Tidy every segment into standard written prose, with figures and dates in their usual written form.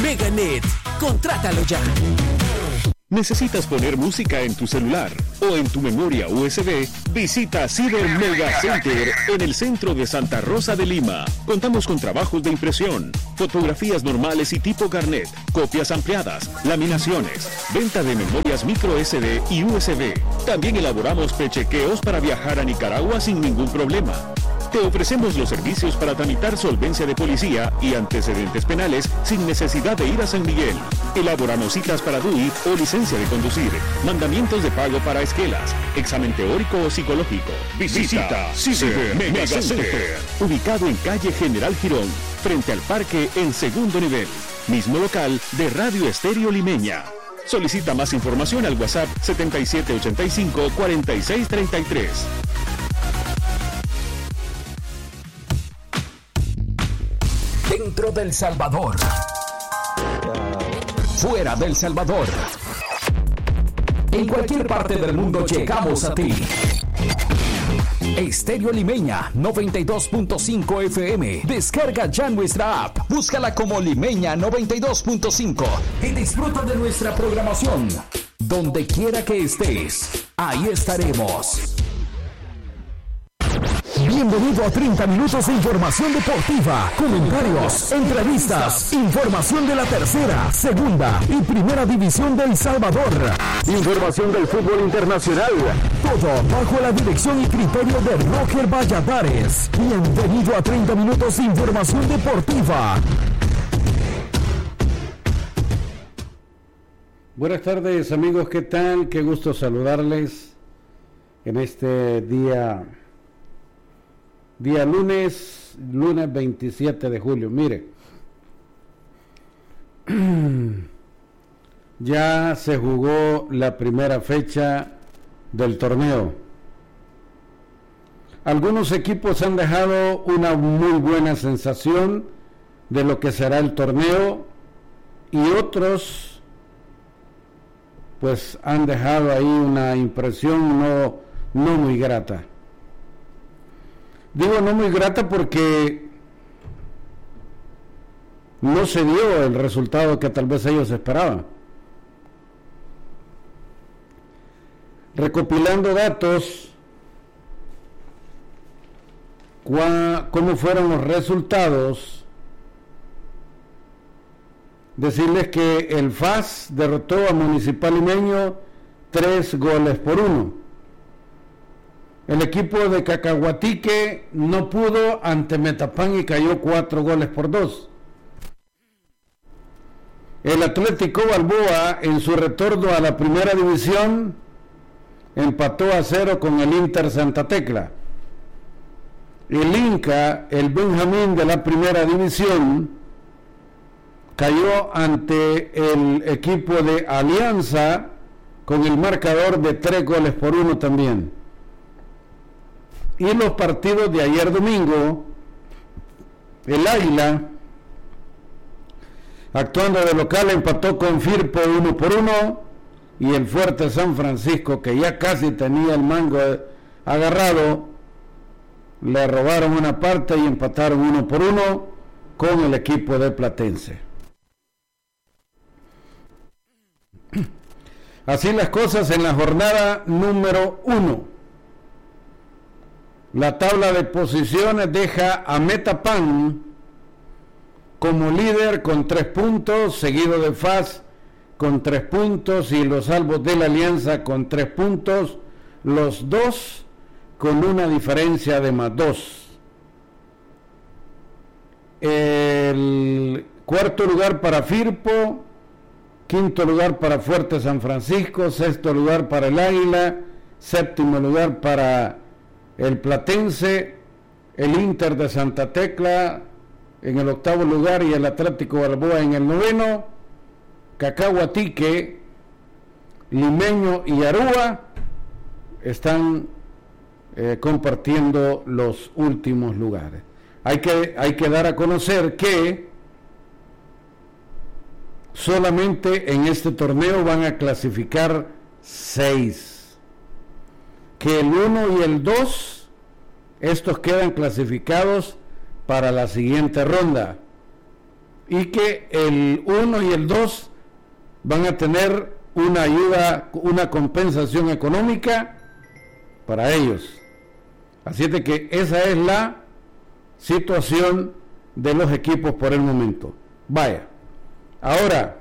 Meganet. Contrátalo ya. ¿Necesitas poner música en tu celular o en tu memoria USB? Visita Ciber Mega Center en el centro de Santa Rosa de Lima. Contamos con trabajos de impresión, fotografías normales y tipo Garnet, copias ampliadas, laminaciones, venta de memorias micro SD y USB. También elaboramos prechequeos para viajar a Nicaragua sin ningún problema. Te ofrecemos los servicios para tramitar solvencia de policía y antecedentes penales sin necesidad de ir a San Miguel. Elaboramos citas para DUI o licencia de conducir, mandamientos de pago para esquelas, examen teórico o psicológico. Visita Ciber Mega Center, ubicado en calle General Girón, frente al parque en segundo nivel. Mismo local de Radio Estéreo Limeña. Solicita más información al WhatsApp 7785-4633. Dentro del Salvador. Fuera del Salvador. En cualquier parte del mundo llegamos a ti. Estéreo Limeña 92.5 FM. Descarga ya nuestra app. Búscala como Limeña 92.5 y disfruta de nuestra programación. Donde quiera que estés, ahí estaremos. Bienvenido a 30 minutos de información deportiva, comentarios, entrevistas, información de la tercera, segunda y primera división de El Salvador, información del fútbol internacional, todo bajo la dirección y criterio de Roger Valladares. Bienvenido a 30 minutos de información deportiva. Buenas tardes, amigos, ¿qué tal? Qué gusto saludarles en este día lunes 27 de julio. Mire, ya se jugó la primera fecha del torneo. Algunos equipos han dejado una muy buena sensación de lo que será el torneo y otros pues han dejado ahí una impresión no muy grata. Digo no muy grata porque no se dio el resultado que tal vez ellos esperaban. Recopilando datos, cómo fueron los resultados, decirles que el FAS derrotó a Municipal Limeño 3-1. El equipo de Cacahuatique no pudo ante Metapán y cayó 4-2. El Atlético Balboa, en su retorno a la primera división, empató a 0 con el Inter Santa Tecla. El Inca, el Benjamín de la primera división, cayó ante el equipo de Alianza con el marcador de 3-1 también. Y los partidos de ayer domingo, el Águila, actuando de local, empató con Firpo 1-1, y el Fuerte San Francisco, que ya casi tenía el mango agarrado, le robaron una parte y empataron 1-1 con el equipo de Platense. Así las cosas en la jornada número 1. La tabla de posiciones deja a Metapán como líder con 3 puntos, seguido de FAS con 3 puntos y los Albos de la Alianza con 3 puntos, los dos con una diferencia de +2. El cuarto lugar para Firpo, quinto lugar para Fuerte San Francisco, sexto lugar para el Águila, séptimo lugar para el Platense, el Inter de Santa Tecla en el octavo lugar y el Atlético Balboa en el noveno. Cacahuatique, Limeño y Arúa están compartiendo los últimos lugares. Hay que dar a conocer que solamente en este torneo van a clasificar 6. Que el 1 y el 2, estos quedan clasificados para la siguiente ronda. y que el 1 y el 2 van a tener una ayuda, una compensación económica para ellos. Así es de que esa es la situación de los equipos por el momento. Vaya, ahora,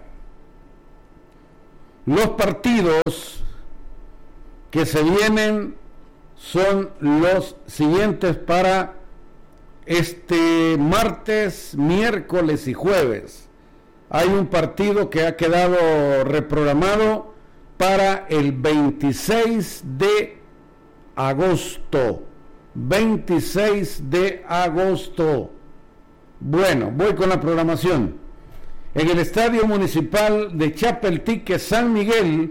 los partidos que se vienen son los siguientes para este martes, miércoles y jueves. Hay un partido que ha quedado reprogramado para el 26 de agosto. 26 de agosto. Bueno, voy con la programación. En el Estadio Municipal de Chapeltique, San Miguel,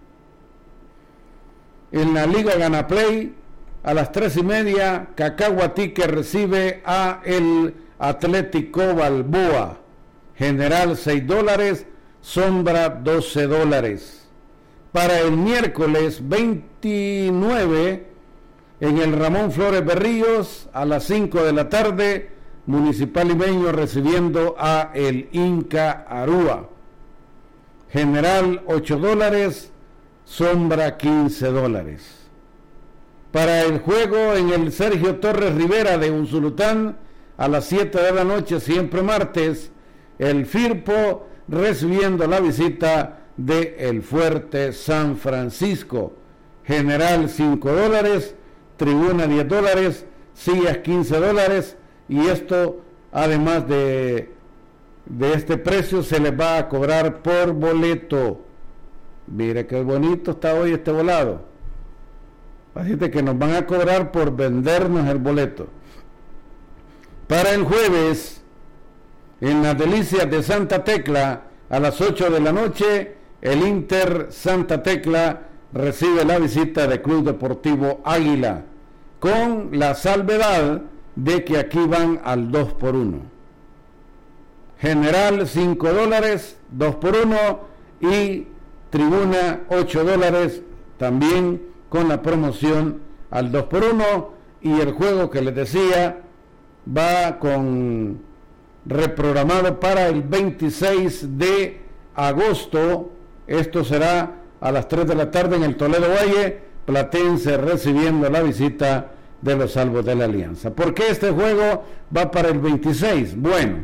en la Liga Ganaplay, a las 3:30, Cacahuatique recibe a el Atlético Balboa. General $6, Sombra $12. Para el miércoles 29, en el Ramón Flores Berríos, a las 5 de la tarde, Municipal Limeño recibiendo a el Inca Arúa. General $8, Sombra $15. Para el juego en el Sergio Torres Rivera de Unsulután, a las 7 de la noche, siempre martes, el Firpo recibiendo la visita de el Fuerte San Francisco. General $5, Tribuna $10, sillas $15, y esto, además de este precio, se les va a cobrar por boleto. Mire qué bonito está hoy este volado. Así que nos van a cobrar por vendernos el boleto. Para el jueves, en las Delicias de Santa Tecla, a las 8 de la noche, el Inter Santa Tecla recibe la visita del Club Deportivo Águila, con la salvedad de que aquí van al 2x1. General $5, 2x1, y Tribuna $8, también con la promoción al 2x1, y el juego que les decía va reprogramado para el 26 de agosto. Esto será a las 3 de la tarde en el Toledo Valle, Platense recibiendo la visita de los Salvos de la Alianza. ¿Por qué este juego va para el 26? Bueno,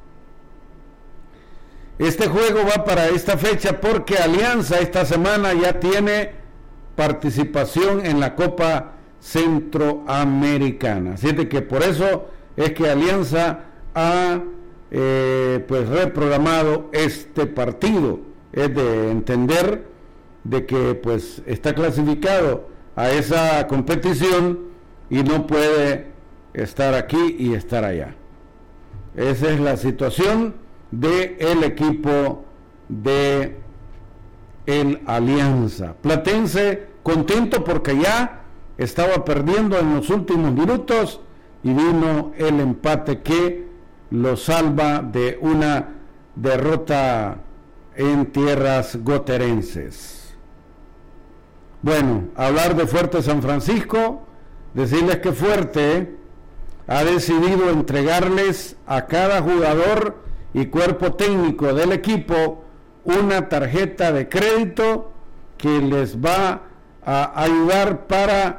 este juego va para esta fecha porque Alianza esta semana ya tiene participación en la Copa Centroamericana. Así de que por eso es que Alianza ha reprogramado este partido. Es de entender de que pues está clasificado a esa competición y no puede estar aquí y estar allá. Esa es la situación del equipo de el Alianza. Platense contento porque ya estaba perdiendo en los últimos minutos y vino el empate que lo salva de una derrota en tierras goterenses. Bueno, hablar de Fuerte San Francisco, decirles que Fuerte ha decidido entregarles a cada jugador y cuerpo técnico del equipo una tarjeta de crédito que les va a ayudar para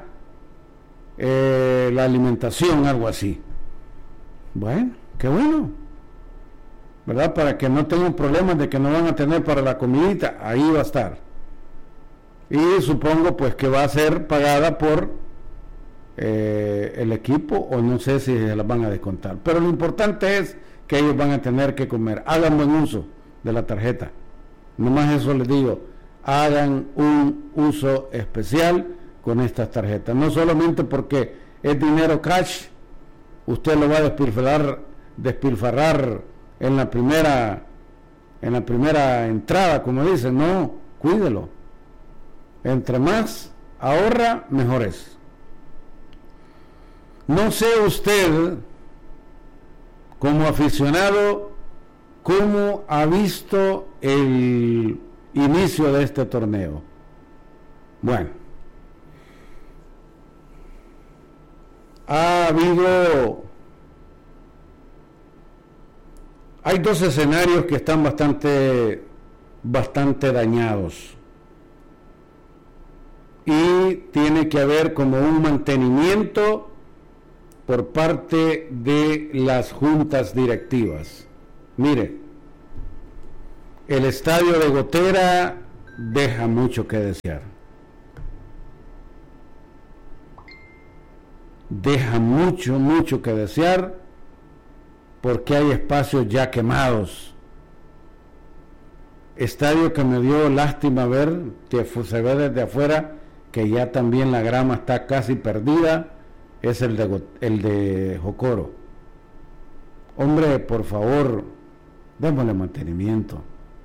la alimentación, algo así. Bueno, qué bueno, ¿verdad? Para que no tengan problemas de que no van a tener para la comidita, ahí va a estar. Y supongo pues que va a ser pagada por el equipo, o no sé si se las van a descontar, pero lo importante es que ellos van a tener que comer. Hagan buen uso de la tarjeta, nomás eso les digo, hagan un uso especial con estas tarjetas, no solamente porque es dinero cash, usted lo va a despilfarrar en la primera entrada, como dicen. No, cuídelo, entre más ahorra, mejor es. No sé usted, como aficionado, cómo ha visto el inicio de este torneo. Bueno, ha Hay dos escenarios que están bastante dañados y tiene que haber como un mantenimiento por parte de las juntas directivas. Mire, el estadio de Gotera deja mucho que desear. Deja mucho que desear porque hay espacios ya quemados. Estadio que me dio lástima ver, que se ve desde afuera, que ya también la grama está casi perdida, es el de Jocoro. Hombre, por favor, démosle mantenimiento.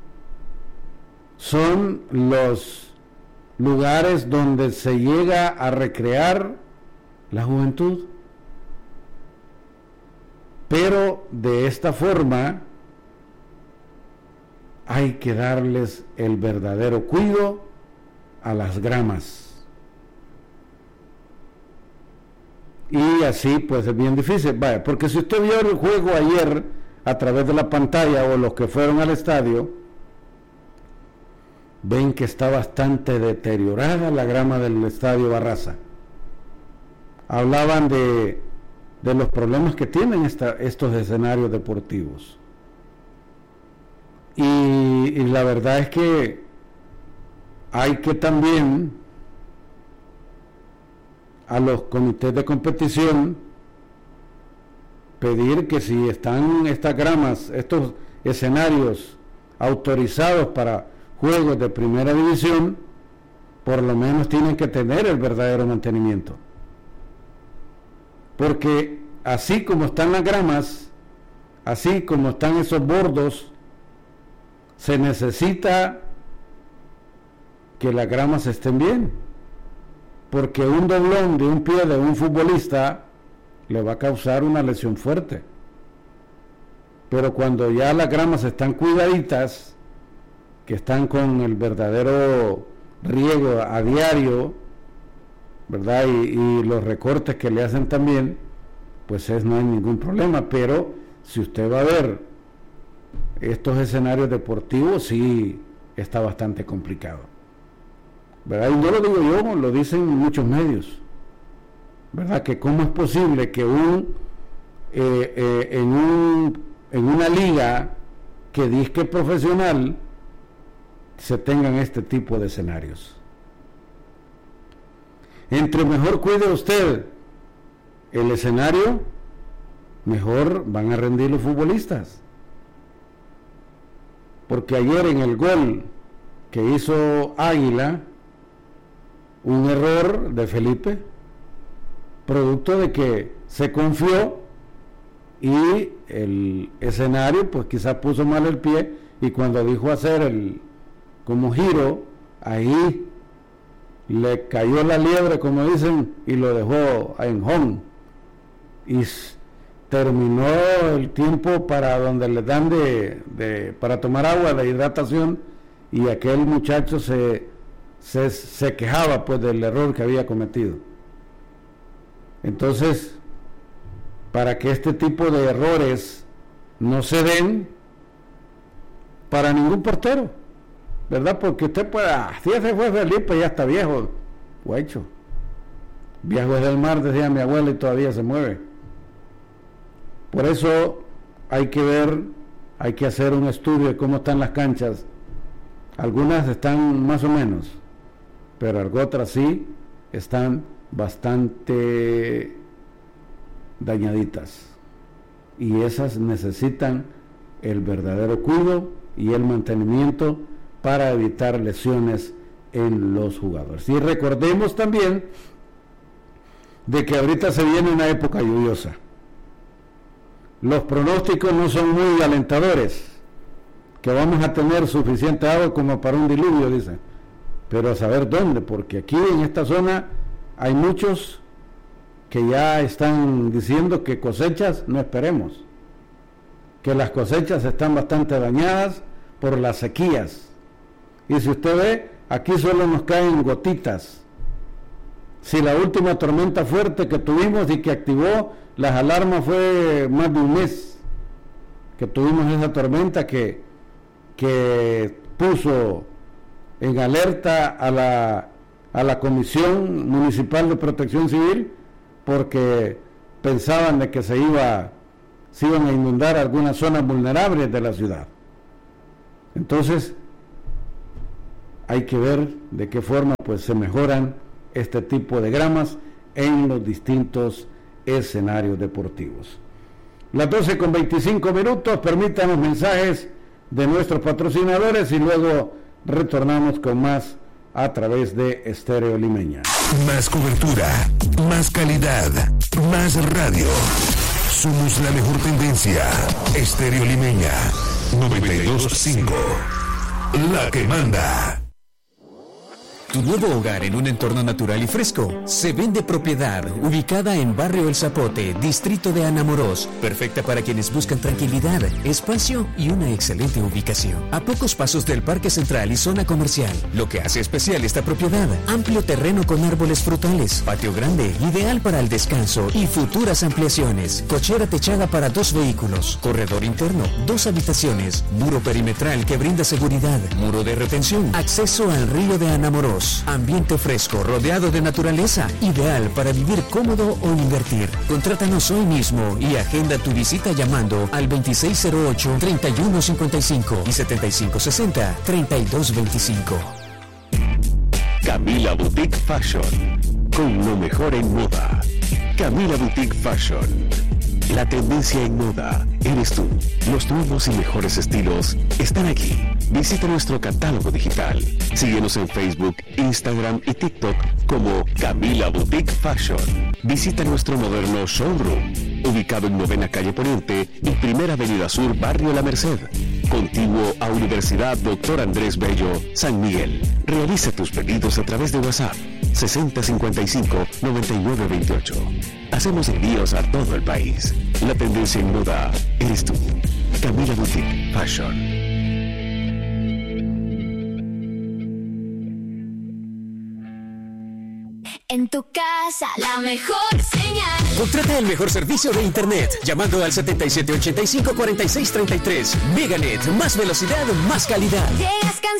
Son los lugares donde se llega a recrear la juventud. Pero de esta forma hay que darles el verdadero cuidado a las gramas. Y así pues es bien difícil, vaya, porque si usted vio el juego ayer a través de la pantalla o los que fueron al estadio, ven que está bastante deteriorada la grama del estadio Barraza. Hablaban de los problemas que tienen estos escenarios deportivos. Y la verdad es que hay que también a los comités de competición pedir que si están estas gramas, estos escenarios autorizados para juegos de primera división, por lo menos tienen que tener el verdadero mantenimiento. Porque así como están las gramas, así como están esos bordos, se necesita que las gramas estén bien, porque un doblón de un pie de un futbolista le va a causar una lesión fuerte. Pero cuando ya las gramas están cuidaditas, que están con el verdadero riego a diario, ¿verdad? Y los recortes que le hacen también, pues no hay ningún problema. Pero si usted va a ver estos escenarios deportivos, sí está bastante complicado, ¿verdad? Y no lo digo yo, lo dicen muchos medios, ¿verdad? Que cómo es posible que en una liga que disque profesional se tengan este tipo de escenarios. Entre mejor cuide usted el escenario, mejor van a rendir los futbolistas. Porque ayer en el gol que hizo Águila, un error de Felipe, producto de que se confió y el escenario pues quizás puso mal el pie, y cuando dijo hacer el como giro, ahí le cayó la liebre, como dicen, y lo dejó en home, y terminó el tiempo para donde le dan para tomar agua de hidratación, y aquel muchacho se quejaba pues del error que había cometido. Entonces, para que este tipo de errores no se den para ningún portero, ¿verdad? Porque usted puede, si ese fue Felipe, ya está viejo, guacho, viejo es del mar, decía mi abuela, y todavía se mueve. Por eso hay que ver, hay que hacer un estudio de cómo están las canchas. Algunas están más o menos, pero otras sí están bastante dañaditas, y esas necesitan el verdadero cuidado y el mantenimiento para evitar lesiones en los jugadores. Y recordemos también de que ahorita se viene una época lluviosa. Los pronósticos no son muy alentadores, que vamos a tener suficiente agua como para un diluvio, dicen, pero a saber dónde, porque aquí en esta zona hay muchos que ya están diciendo que cosechas no esperemos, que las cosechas están bastante dañadas por las sequías. Y si usted ve, aquí solo nos caen gotitas. Si la última tormenta fuerte que tuvimos y que activó las alarmas fue más de un mes que tuvimos esa tormenta que puso en alerta a la Comisión Municipal de Protección Civil, porque pensaban de que se iban a inundar algunas zonas vulnerables de la ciudad. Entonces hay que ver de qué forma pues se mejoran este tipo de gramas en los distintos escenarios deportivos. Las 12:25, permítanos mensajes de nuestros patrocinadores y luego retornamos con más a través de Estéreo Limeña. Más cobertura, más calidad, más radio. Somos la mejor tendencia. Estéreo Limeña 92.5. La que manda. Tu nuevo hogar en un entorno natural y fresco. Se vende propiedad, ubicada en Barrio El Zapote, distrito de Anamorós. Perfecta para quienes buscan tranquilidad, espacio y una excelente ubicación. A pocos pasos del Parque Central y zona comercial. Lo que hace especial esta propiedad: amplio terreno con árboles frutales, patio grande, ideal para el descanso y futuras ampliaciones. Cochera techada para 2 vehículos, corredor interno, 2 habitaciones, muro perimetral que brinda seguridad, muro de retención, acceso al río de Anamorós. Ambiente fresco, rodeado de naturaleza, ideal para vivir cómodo o invertir. Contrátanos hoy mismo y agenda tu visita llamando al 2608-3155 y 7560-3225. Camila Boutique Fashion, con lo mejor en moda. Camila Boutique Fashion, la tendencia en moda eres tú. Los nuevos y mejores estilos están aquí. Visita nuestro catálogo digital. Síguenos en Facebook, Instagram y TikTok como Camila Boutique Fashion. Visita nuestro moderno showroom, ubicado en 9ª Calle Poniente y 1ª Avenida Sur, Barrio La Merced, contiguo a Universidad Dr. Andrés Bello, San Miguel. Realiza tus pedidos a través de WhatsApp 6055-9928. Hacemos envíos a todo el país. La tendencia en moda eres tú. Camila Boutique Fashion. En tu casa, la mejor señal. Contrata el mejor servicio de internet llamando al 7785-4633. Meganet, más velocidad, más calidad. Llegas cansado